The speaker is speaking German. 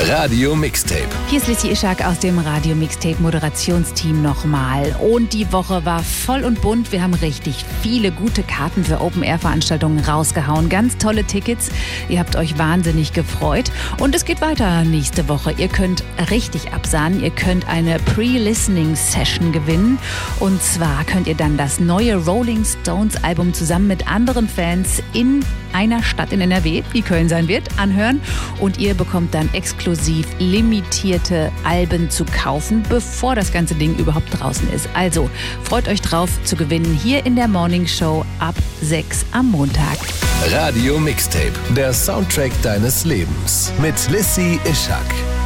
Radio Mixtape. Hier ist Lissy Ishak aus dem Radio Mixtape Moderationsteam nochmal. Und die Woche war voll und bunt. Wir haben richtig viele gute Karten für Open-Air-Veranstaltungen rausgehauen. Ganz tolle Tickets. Ihr habt euch wahnsinnig gefreut. Und es geht weiter nächste Woche. Ihr könnt richtig absahnen. Ihr könnt eine Pre-Listening-Session gewinnen. Und zwar könnt ihr dann das neue Rolling Stones Album zusammen mit anderen Fans in einer Stadt in NRW, die Köln sein wird, anhören. Und ihr bekommt dann exklusiv limitierte Alben zu kaufen, bevor das ganze Ding überhaupt draußen ist. Also freut euch drauf zu gewinnen hier in der Morning Show ab 6 am Montag. Radio Mixtape, der Soundtrack deines Lebens mit Lissy Ishak.